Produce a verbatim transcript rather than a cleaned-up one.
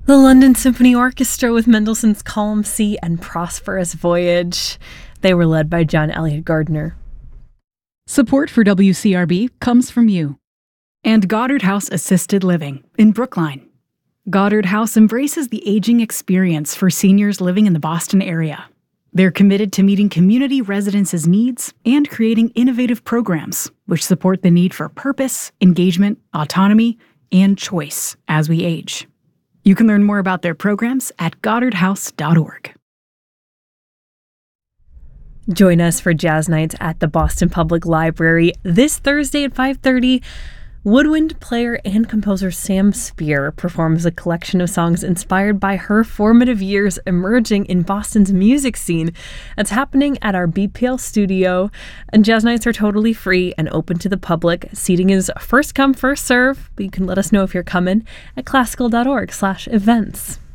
The London Symphony Orchestra with Mendelssohn's Column C and Prosperous Voyage. They were led by John Elliott Gardner. Support for W C R B comes from you and Goddard House Assisted Living in Brookline. Goddard House embraces the aging experience for seniors living in the Boston area. They're committed to meeting community residents' needs and creating innovative programs which support the need for purpose, engagement, autonomy, and choice as we age. You can learn more about their programs at goddard house dot org. Join us for Jazz Nights at the Boston Public Library this Thursday at five thirty. Woodwind player and composer Sam Spear performs a collection of songs inspired by her formative years emerging in Boston's music scene. It's happening at our B P L studio, and Jazz Nights are totally free and open to the public. Seating is first come, first serve, but you can let us know if you're coming at classical dot org slash events.